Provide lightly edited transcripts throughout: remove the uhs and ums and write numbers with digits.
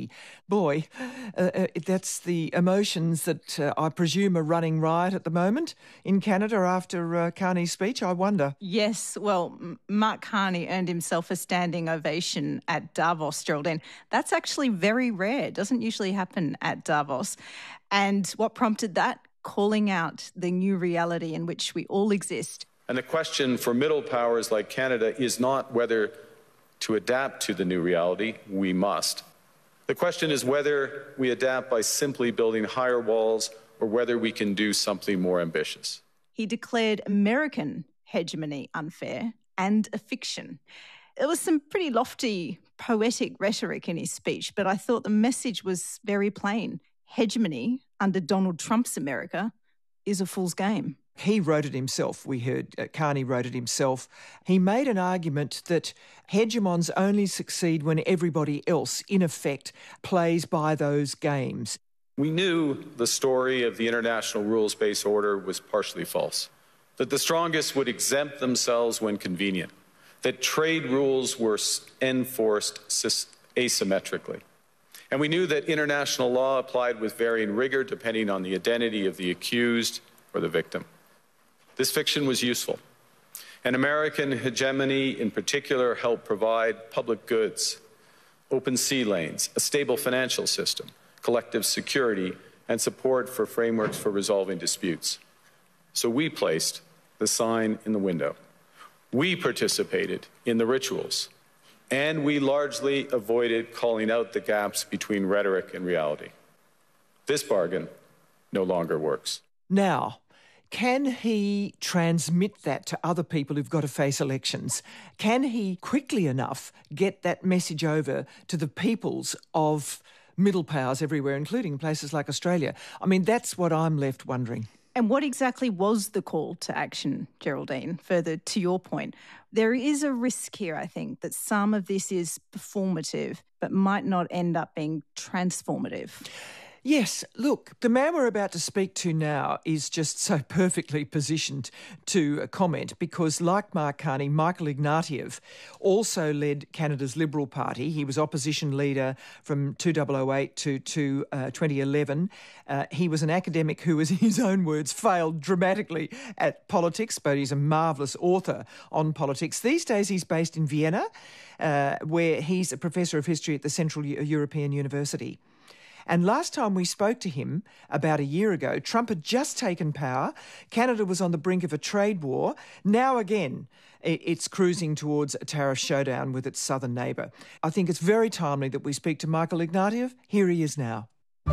reality. Boy, that's the emotions that I presume are running riot at the moment in Canada after Carney's speech, I wonder. Yes, well, Mark Carney earned himself a standing ovation at Davos, Geraldine. That's actually very rare. It doesn't usually happen at Davos. And what prompted that? Calling out the new reality in which we all exist. And the question for middle powers like Canada is not whether to adapt to the new reality. We must. The question is whether we adapt by simply building higher walls or whether we can do something more ambitious. He declared American hegemony unfair and a fiction. There was some pretty lofty, poetic rhetoric in his speech, but I thought the message was very plain. Hegemony under Donald Trump's America is a fool's game. He wrote it himself. We heard Carney wrote it himself. He made an argument that hegemons only succeed when everybody else, in effect, plays by those games. We knew the story of the international rules-based order was partially false, that the strongest would exempt themselves when convenient, that trade rules were enforced asymmetrically. And we knew that international law applied with varying rigor depending on the identity of the accused or the victim. This fiction was useful. And American hegemony in particular helped provide public goods, open sea lanes, a stable financial system, collective security, and support for frameworks for resolving disputes. So we placed the sign in the window. We participated in the rituals, and we largely avoided calling out the gaps between rhetoric and reality. This bargain no longer works. Now, can he transmit that to other people who've got to face elections? Can he quickly enough get that message over to the peoples of middle powers everywhere, including places like Australia? I mean, that's what I'm left wondering. And what exactly was the call to action, Geraldine? Further to your point, there is a risk here, I think, that some of this is performative but might not end up being transformative. Yes, look, the man we're about to speak to now is just so perfectly positioned to comment because, like Mark Carney, Michael Ignatieff also led Canada's Liberal Party. He was opposition leader from 2008 to 2011. He was an academic who, in his own words, failed dramatically at politics, but he's a marvellous author on politics. These days he's based in Vienna, where he's a professor of history at the Central European University. And last time we spoke to him, about a year ago, Trump had just taken power. Canada was on the brink of a trade war. Now again, it's cruising towards a tariff showdown with its southern neighbour. I think it's very timely that we speak to Michael Ignatieff. Here he is now.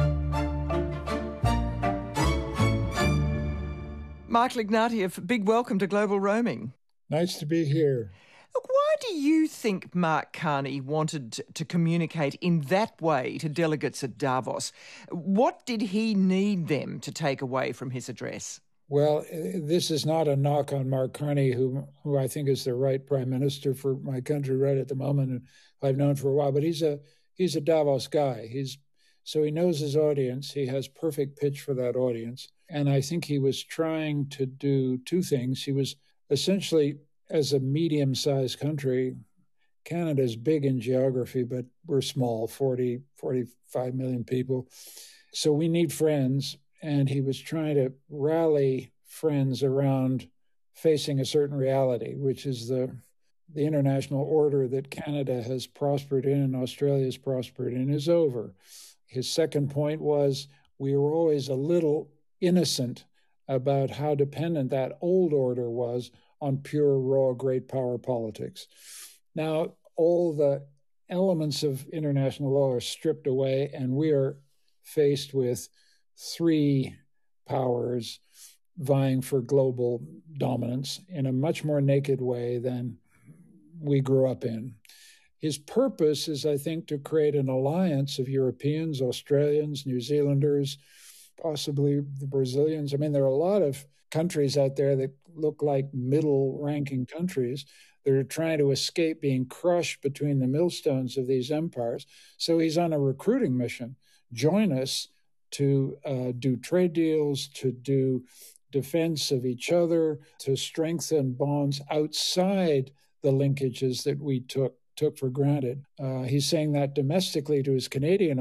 Michael Ignatieff, big welcome to Global Roaming. Nice to be here. Look, why do you think Mark Carney wanted to communicate in that way to delegates at Davos? What did he need them to take away from his address? Well, this is not a knock on Mark Carney, who I think is the right prime minister for my country right at the moment, and I've known for a while. But he's a Davos guy. So he knows his audience. He has perfect pitch for that audience. And I think he was trying to do two things. He was essentially, as a medium-sized country, Canada's big in geography, but we're small, 45 million people. So we need friends. And he was trying to rally friends around facing a certain reality, which is the international order that Canada has prospered in and Australia has prospered in is over. His second point was we were always a little innocent about how dependent that old order was on pure, raw, great power politics. Now, all the elements of international law are stripped away, and we are faced with three powers vying for global dominance in a much more naked way than we grew up in. His purpose is, I think, to create an alliance of Europeans, Australians, New Zealanders, possibly the Brazilians. I mean, there are a lot of countries out there that look like middle-ranking countries that are trying to escape being crushed between the millstones of these empires. So he's on a recruiting mission. Join us to do trade deals, to do defense of each other, to strengthen bonds outside the linkages that we took for granted. He's saying that domestically to his Canadian